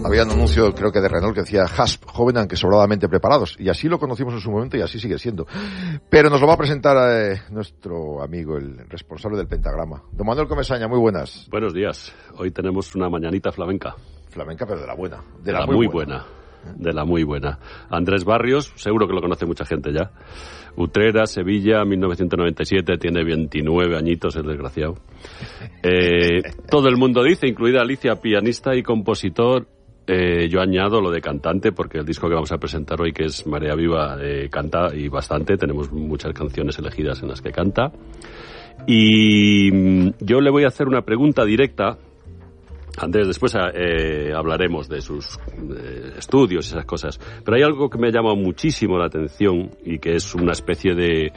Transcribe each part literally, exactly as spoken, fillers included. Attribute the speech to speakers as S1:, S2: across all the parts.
S1: Había un anuncio, creo que de Renault, que decía Hasp, joven aunque sobradamente preparados. Y así lo conocimos en su momento y así sigue siendo. Pero nos lo va a presentar eh, nuestro amigo, el responsable del Pentagrama. Don Manuel Comesaña, muy buenas.
S2: Buenos días. Hoy tenemos una mañanita flamenca.
S1: Flamenca, pero de la buena. De,
S2: de
S1: la,
S2: la
S1: muy,
S2: muy
S1: buena.
S2: buena. De la muy buena. Andrés Barrios, seguro que lo conoce mucha gente ya. Utrera, Sevilla, mil novecientos noventa y siete, tiene veintinueve añitos el desgraciado. Eh, todo el mundo dice, incluida Alicia, pianista y compositor. Eh, yo añado lo de cantante, porque el disco que vamos a presentar hoy, que es Marea Viva, eh, canta y bastante. Tenemos muchas canciones elegidas en las que canta. Y yo le voy a hacer una pregunta directa. Andrés, después eh, hablaremos de sus eh, estudios y esas cosas. Pero hay algo que me ha llamado muchísimo la atención y que es una especie de,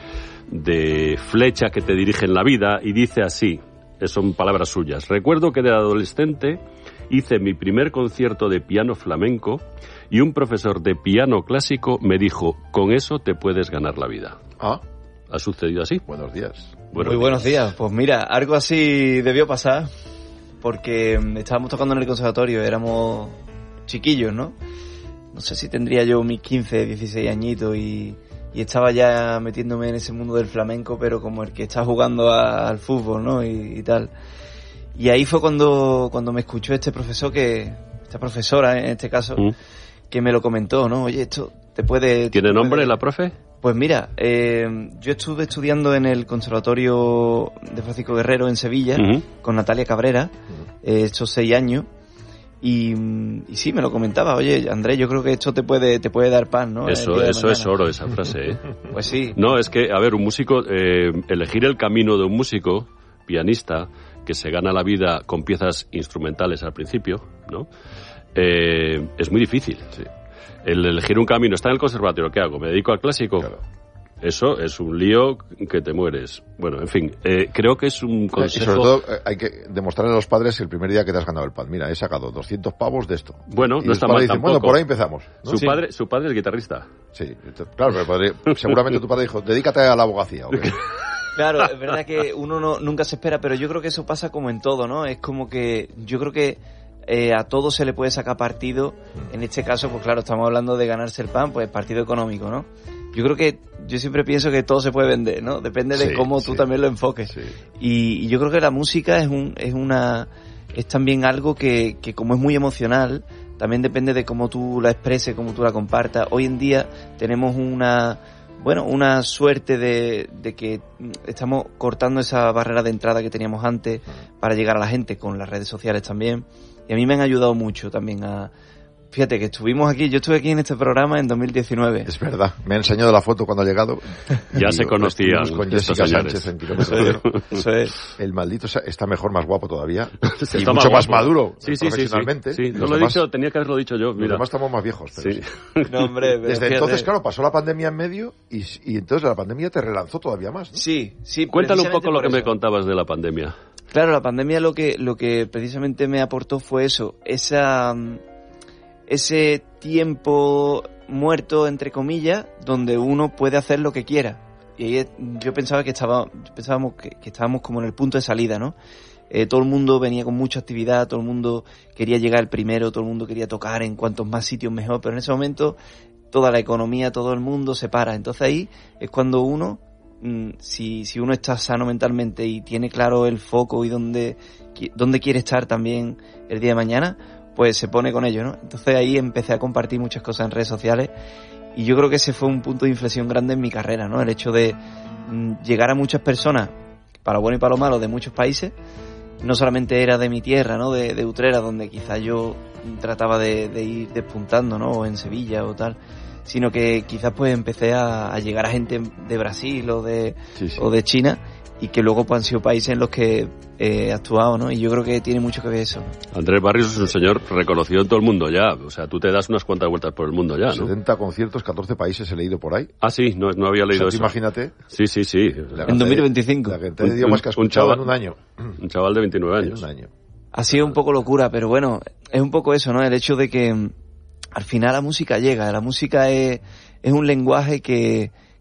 S2: de flecha que te dirige en la vida y dice así, son palabras suyas. Recuerdo que de adolescente hice mi primer concierto de piano flamenco y un profesor de piano clásico me dijo, con eso te puedes ganar la vida.
S1: Ah.
S2: ¿Ha sucedido así?
S1: Buenos días.
S3: Buenos Muy buenos días. días. Pues mira, algo así debió pasar. Porque estábamos tocando en el conservatorio, éramos chiquillos, ¿no? No sé si tendría yo mis quince, dieciséis añitos y, y estaba ya metiéndome en ese mundo del flamenco, pero como el que está jugando a, al fútbol, ¿no? Y, y tal. Y ahí fue cuando, cuando me escuchó este profesor, que esta profesora en este caso, ¿Mm? que me lo comentó, ¿no? Oye, esto te puede...
S2: ¿Tiene
S3: te
S2: nombre
S3: puede...
S2: la profe?
S3: Pues mira, eh, yo estuve estudiando en el Conservatorio de Francisco Guerrero en Sevilla, uh-huh. con Natalia Cabrera, eh, estos seis años, y, y sí, me lo comentaba, oye, Andrés, yo creo que esto te puede te puede dar paz, ¿no?
S2: Eso, eso es oro, esa frase, ¿eh?
S3: Pues sí.
S2: No, es que, a ver, un músico, eh, elegir el camino de un músico, pianista, que se gana la vida con piezas instrumentales al principio, ¿no? Eh, es muy difícil, sí. El elegir un camino, está en el conservatorio, ¿qué hago? ¿Me dedico al clásico? Claro. Eso es un lío que te mueres. Bueno, en fin, eh, creo que es un consejo...
S1: Y sobre todo hay que demostrarle a los padres el primer día que te has ganado el pan. Mira, he sacado doscientos pavos de esto.
S2: Bueno,
S1: y
S2: no está mal
S1: dicen,
S2: tampoco.
S1: Bueno, por ahí empezamos, ¿no?
S2: Su,
S1: sí.
S2: padre, su padre es guitarrista.
S1: Sí, claro, pero padre, seguramente tu padre dijo, dedícate a la abogacía. ¿Okay?
S3: Claro, es verdad que uno no, nunca se espera, pero yo creo que eso pasa como en todo, ¿no? Es como que yo creo que Eh, a todo se le puede sacar partido. En este caso, pues claro, estamos hablando de ganarse el pan, pues partido económico, ¿no? Yo creo que, yo siempre pienso que todo se puede vender, ¿no? Depende de sí, cómo tú sí. también lo enfoques. Sí. Y, y yo creo que la música es un, es una, es también algo que, que como es muy emocional, también depende de cómo tú la expreses, cómo tú la compartas. Hoy en día tenemos una, bueno, una suerte de, de que estamos cortando esa barrera de entrada que teníamos antes para llegar a la gente con las redes sociales también. Y a mí me han ayudado mucho también a... Fíjate que estuvimos aquí, yo estuve aquí en este programa en dos mil diecinueve.
S1: Es verdad, me ha enseñado la foto cuando ha llegado.
S2: Ya se conocían
S1: con Jessica Sánchez en Kilómetro Cero.
S3: Eso es.
S1: El maldito está mejor, más guapo todavía.
S2: Está
S1: y
S2: más
S1: mucho
S2: guapo.
S1: Más maduro
S2: sí, sí,
S1: profesionalmente.
S2: Sí, sí, sí. No lo demás, he dicho, tenía que haberlo dicho yo. Mira.
S1: Los demás estamos más viejos. Pero sí.
S3: Sí. No, hombre, pero
S1: desde entonces, claro, pasó la pandemia en medio y, y entonces la pandemia te relanzó todavía más, ¿no?
S3: Sí, sí.
S2: Cuéntale un poco lo que
S3: eso.
S2: me contabas de la pandemia.
S3: Claro, la pandemia lo que lo que precisamente me aportó fue eso, esa ese tiempo muerto entre comillas, donde uno puede hacer lo que quiera. Y ahí yo pensaba que estaba pensábamos que, que estábamos como en el punto de salida, ¿no? Eh, todo el mundo venía con mucha actividad, todo el mundo quería llegar el primero, todo el mundo quería tocar en cuantos más sitios mejor, pero en ese momento toda la economía, todo el mundo se para. Entonces ahí es cuando uno Si, si uno está sano mentalmente y tiene claro el foco y dónde, dónde quiere estar también el día de mañana, pues se pone con ello, ¿no? Entonces ahí empecé a compartir muchas cosas en redes sociales y yo creo que ese fue un punto de inflexión grande en mi carrera, ¿no? El hecho de mm, llegar a muchas personas, para lo bueno y para lo malo, de muchos países. No solamente era de mi tierra, ¿no? De, de Utrera, donde quizás yo trataba de, de ir despuntando, ¿no? O en Sevilla o tal, sino que quizás pues empecé a, a llegar a gente de Brasil o de, sí, sí. o de China y que luego pues han sido países en los que he actuado, ¿no? Y yo creo que tiene mucho que ver eso, ¿no?
S2: Andrés Barrios es un señor reconocido en todo el mundo ya, o sea, tú te das unas cuantas vueltas por el mundo ya, ¿no?
S1: setenta conciertos, catorce países he leído por ahí.
S2: Ah, sí, no, no había leído
S1: o sea,
S2: eso.
S1: Imagínate.
S2: Sí, sí, sí.
S3: En dos mil veinticinco.
S1: La cantidad de idiomas que has escuchado
S2: un chaval,
S1: en un año.
S2: Un chaval de veintinueve años.
S1: En un año.
S3: Ha sido un poco locura, pero bueno, es un poco eso, ¿no? El hecho de que al final la música llega, la música es, es un lenguaje que,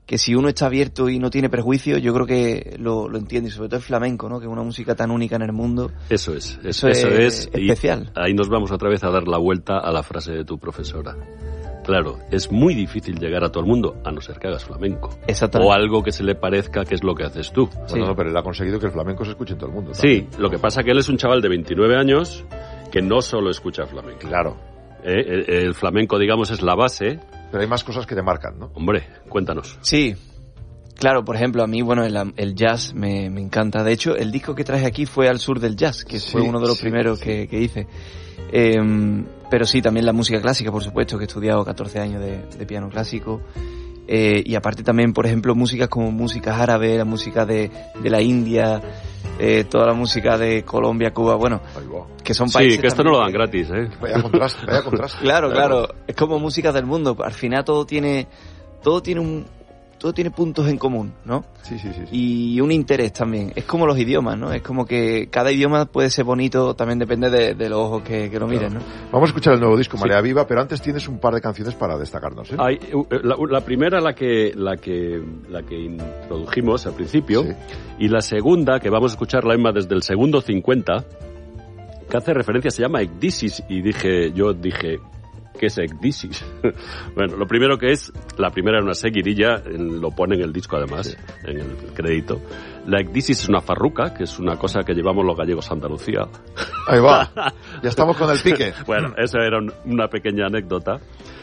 S3: que si uno está abierto y no tiene prejuicios, yo creo que lo, lo entiende, y sobre todo el flamenco, ¿no? Que es una música tan única en el mundo.
S2: Eso es,
S3: eso,
S2: eso
S3: es,
S2: es
S3: especial.
S2: Ahí nos vamos otra vez a dar la vuelta a la frase de tu profesora. Claro, es muy difícil llegar a todo el mundo, a no ser que hagas flamenco.
S3: Exactamente.
S2: O algo que se le parezca que es lo que haces tú.
S1: Bueno,
S3: Sí.
S1: no, pero él ha conseguido que el flamenco se escuche en todo el mundo.
S2: Sí,
S1: también.
S2: lo que pasa que él es un chaval de veintinueve años que no solo escucha flamenco.
S1: Claro.
S2: Eh, el, el flamenco, digamos, es la base.
S1: Pero hay más cosas que te marcan, ¿no?
S2: Hombre, cuéntanos.
S3: Sí, claro, por ejemplo, a mí, bueno, el, el jazz me, me encanta. De hecho, el disco que traje aquí fue Al Sur del Jazz, que
S1: Sí,
S3: fue uno de los
S1: sí,
S3: primeros
S1: sí.
S3: que, que hice. Eh, pero sí, también la música clásica, por supuesto, que he estudiado catorce años de, de piano clásico. Eh, y aparte también, por ejemplo, músicas como músicas árabes, la música de, de la India, eh, toda la música de Colombia, Cuba, bueno,
S1: Ahí va.
S3: que son países...
S2: Sí, que esto no
S3: también
S2: lo dan gratis, ¿eh?
S1: Vaya contraste, vaya contraste.
S3: Claro, claro, es como música del mundo. Al final todo tiene, todo tiene un, todo tiene puntos en común, ¿no?
S1: Sí, sí, sí. sí.
S3: Y un interés también. Es como los idiomas, ¿no? Es como que cada idioma puede ser bonito, también depende de, de los ojos que, que lo miren, ¿no?
S1: Vamos a escuchar el nuevo disco,
S2: Sí.
S1: Marea Viva, pero antes tienes un par de canciones para destacarnos, ¿eh?
S2: Hay, uh, la, la primera, la que, la que, la que introdujimos al principio,
S1: Sí.
S2: y la segunda, que vamos a escucharla, Emma, desde el segundo cincuenta, que hace referencia, se llama Ecdisis, y dije, yo dije, ¿qué es Ecdisis? Bueno, lo primero que es, la primera era una seguidilla, en- lo pone en el disco además,
S1: Sí.
S2: en el crédito. La Ecdisis es una farruca, que es una cosa que llevamos los gallegos a Andalucía.
S1: Ahí va. Ya estamos con el pique.
S2: Bueno, esa era un- una pequeña anécdota.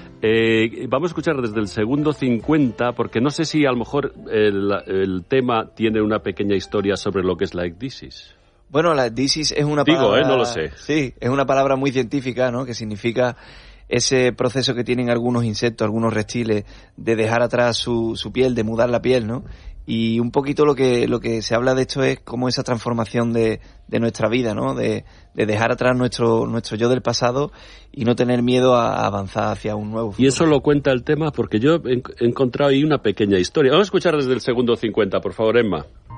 S2: Eh, vamos a escuchar desde el segundo cincuenta, porque no sé si a lo mejor el, el tema tiene una pequeña historia sobre lo que es la ecdisis.
S3: Bueno, la disis es una
S2: Digo,
S3: palabra...
S2: ¿eh? No lo sé.
S3: Sí, es una palabra muy científica, ¿no? Que significa ese proceso que tienen algunos insectos, algunos reptiles, de dejar atrás su, su piel, de mudar la piel, ¿no? Y un poquito lo que, lo que se habla de esto es como esa transformación de, de nuestra vida, ¿no? De, de dejar atrás nuestro, nuestro yo del pasado y no tener miedo a avanzar hacia un nuevo futuro.
S2: Y eso lo cuenta el tema porque yo he he encontrado ahí una pequeña historia. Vamos a escuchar desde el segundo cincuenta, por favor, Emma.